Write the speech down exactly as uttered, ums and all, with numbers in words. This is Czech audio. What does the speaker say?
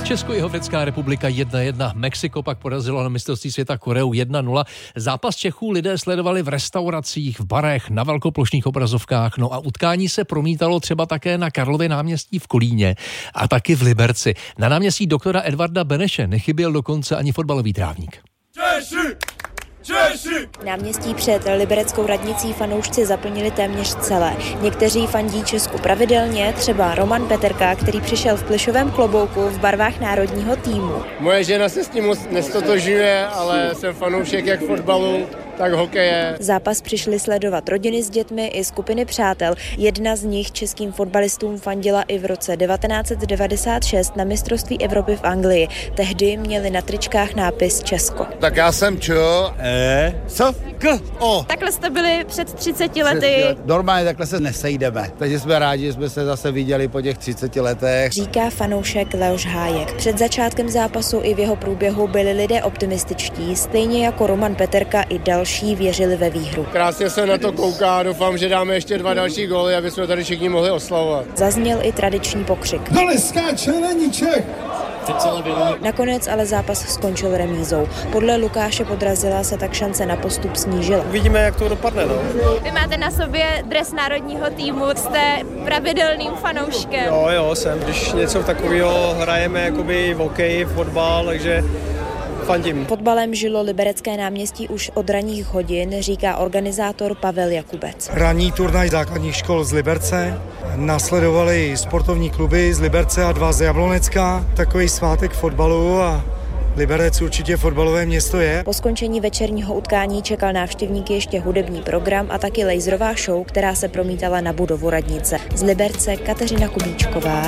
Česko-Jihoafrická republika jedna jedna, Mexiko pak porazilo na mistrovství světa Koreu jedna nula. Zápas Čechů lidé sledovali v restauracích, v barech, na velkoplošných obrazovkách, no a utkání se promítalo třeba také na Karlově náměstí v Kolíně a taky v Liberci. Na náměstí doktora Edvarda Beneše nechyběl dokonce ani fotbalový trávník. Češi! Češi! Náměstí před libereckou radnicí fanoušci zaplnili téměř celé. Někteří fandí Česku pravidelně, třeba Roman Peterka, který přišel v plišovém klobouku v barvách národního týmu. Moje žena se s tím moc nestotožňuje, ale jsem fanoušek jak fotbalu, tak hokeje. Zápas přišli sledovat rodiny s dětmi i skupiny přátel. Jedna z nich českým fotbalistům fandila i v roce devatenáct set devadesát šest na mistrovství Evropy v Anglii. Tehdy měli na tričkách nápis Česko. Tak já jsem čo? E, co? K, o. Takhle jste byli před třiceti lety. Normálně takhle se nesejdeme. Takže jsme rádi, že jsme se zase viděli po těch třiceti letech. Říká fanoušek Leoš Hájek. Před začátkem zápasu i v jeho průběhu byli lidé optimističtí, stejně jako Roman Peterka i další věřili ve výhru. Krásně se na to kouká, doufám, že dáme ještě dva další góly, aby jsme tady všichni mohli oslavovat. Zazněl i tradiční pokřik. Dole skáče, není Čech! Nakonec ale zápas skončil remízou. Podle Lukáše Podrazila se tak šance na postup snížila. Uvidíme, jak to dopadne. No. Vy máte na sobě dres národního týmu, jste pravidelným fanouškem. Jo, jo, jsem. Když něco takového hrajeme, jakoby v hokeji, fotbal, takže fandím. Fotbalem žilo liberecké náměstí už od ranních hodin, říká organizátor Pavel Jakubec. Ranní turnaj základních škol z Liberce, následovali sportovní kluby z Liberce a dva z Jablonecka. Takový svátek fotbalu a Liberec určitě fotbalové město je. Po skončení večerního utkání čekal návštěvníky ještě hudební program a taky laserová show, která se promítala na budovu radnice. Z Liberce Kateřina Kubíčková.